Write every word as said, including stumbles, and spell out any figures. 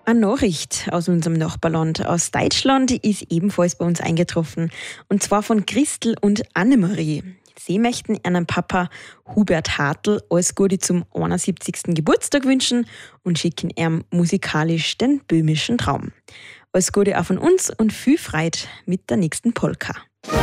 Eine Nachricht aus unserem Nachbarland, aus Deutschland, ist ebenfalls bei uns eingetroffen. Und zwar von Christel und Annemarie. Sie möchten ihrem Papa Hubert Hartl alles Gute zum einundsiebzigsten Geburtstag wünschen und schicken ihm musikalisch den böhmischen Traum. Alles Gute auch von uns und viel Freude mit der nächsten Polka.